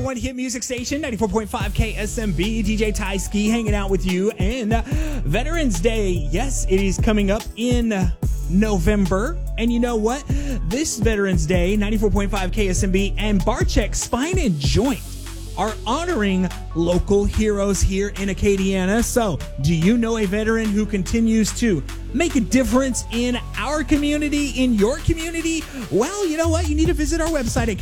one hit music station, 94.5 KSMB. DJ Tyski hanging out with you. And Veterans Day, yes, it is coming up in November. And you know what? This Veterans Day, 94.5 KSMB and Barcheck Spine and Joint are honoring local heroes here in Acadiana. So, do you know a veteran who continues to make a difference in our community, in your community? Well, you know what? You need to visit our website at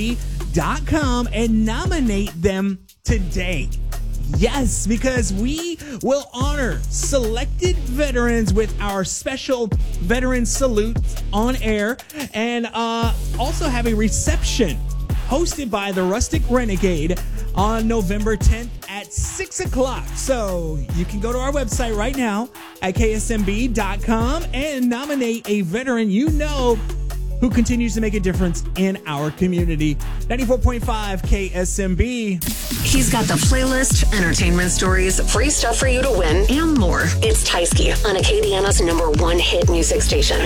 ksmb.com and nominate them today. Yes, because we will honor selected veterans with our special veteran salute on air and also have a reception hosted by the Rustic Renegade on November 10th at 6 o'clock. So you can go to our website right now at ksmb.com and nominate a veteran you know who continues to make a difference in our community. 94.5 KSMB. He's got the playlist, entertainment stories, free stuff for you to win, and more. It's Tyski on Acadiana's #1 hit music station.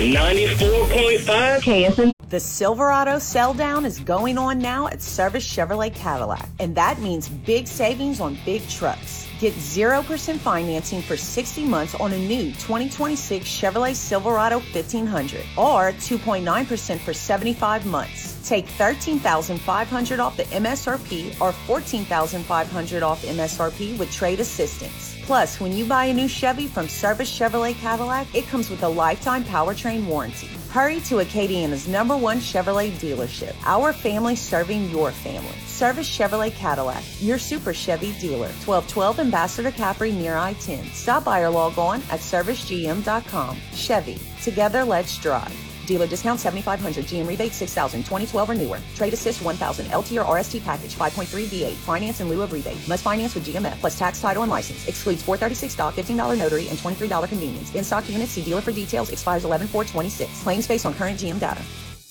94.5 KSMB. The Silverado sell down is going on now at Service Chevrolet Cadillac, and that means big savings on big trucks. Get 0% financing for 60 months on a new 2026 Chevrolet Silverado 1500 or 2.9% for 75 months. Take $13,500 off the MSRP or $14,500 off MSRP with trade assistance. Plus, when you buy a new Chevy from Service Chevrolet Cadillac, it comes with a lifetime powertrain warranty. Hurry to Acadiana's #1 Chevrolet dealership. Our family serving your family. Service Chevrolet Cadillac, your Super Chevy dealer. 1212 Ambassador Capri near I-10. Stop by or log on at servicegm.com. Chevy, together let's drive. Dealer discount $7,500, GM rebate $6,000, 2012 or newer. Trade assist $1,000, LT or RST package 5.3 V8. Finance in lieu of rebate. Must finance with GMF plus tax, title, and license. Excludes $436 $15 notary and $23 convenience. In stock units, see dealer for details. Expires 11/4/26. Claims based on current GM data.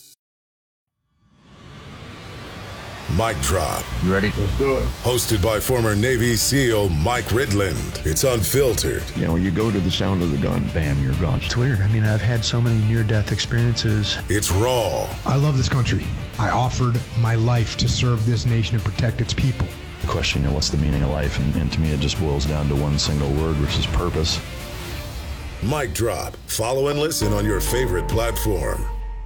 Mic Drop. You ready? Let's do it. Hosted by former Navy SEAL Mike Ridland. It's unfiltered. You know, you go to the sound of the gun, bam, you're gone. It's weird. I mean, I've had so many near-death experiences. It's raw. I love this country. I offered my life to serve this nation and protect its people. The question, you know, what's the meaning of life? And to me, it just boils down to one single word, which is purpose. Mic Drop. Follow and listen on your favorite platform.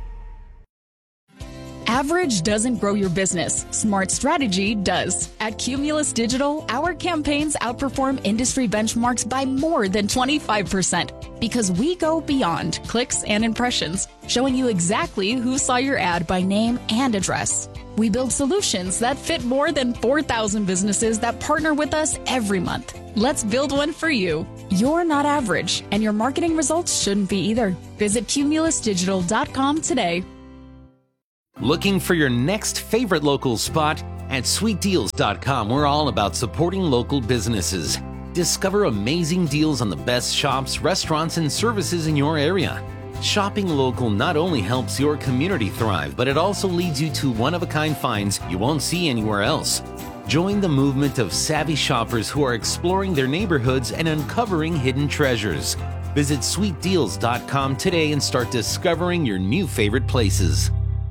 Average doesn't grow your business. Smart strategy does. At Cumulus Digital, our campaigns outperform industry benchmarks by more than 25% because we go beyond clicks and impressions, showing you exactly who saw your ad by name and address. We build solutions that fit more than 4,000 businesses that partner with us every month. Let's build one for you. You're not average, and your marketing results shouldn't be either. Visit cumulusdigital.com today. Looking for your next favorite local spot? At sweetdeals.com, we're all about supporting local businesses. Discover amazing deals on the best shops, restaurants, and services in your area. Shopping local not only helps your community thrive, but it also leads you to one-of-a-kind finds you won't see anywhere else. Join the movement of savvy shoppers who are exploring their neighborhoods and uncovering hidden treasures. Visit sweetdeals.com today and start discovering your new favorite places.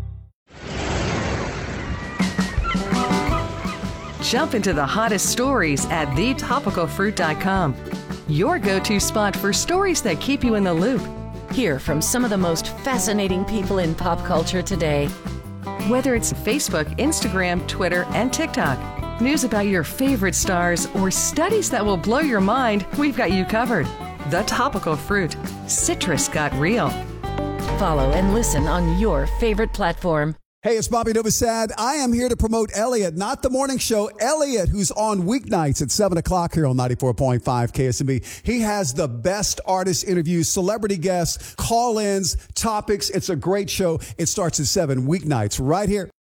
Jump into the hottest stories at thetopicalfruit.com. Your go-to spot for stories that keep you in the loop. Hear from some of the most fascinating people in pop culture today. Whether it's Facebook, Instagram, Twitter, and TikTok, news about your favorite stars, or studies that will blow your mind, we've got you covered. The Topical Fruit. Citrus got real. Follow and listen on your favorite platform. Hey, it's Bobby Novosad. I am here to promote Elliot, not the morning show. Elliot, who's on weeknights at 7 o'clock here on 94.5 KSMB. He has the best artist interviews, celebrity guests, call-ins, topics. It's a great show. It starts at 7 weeknights right here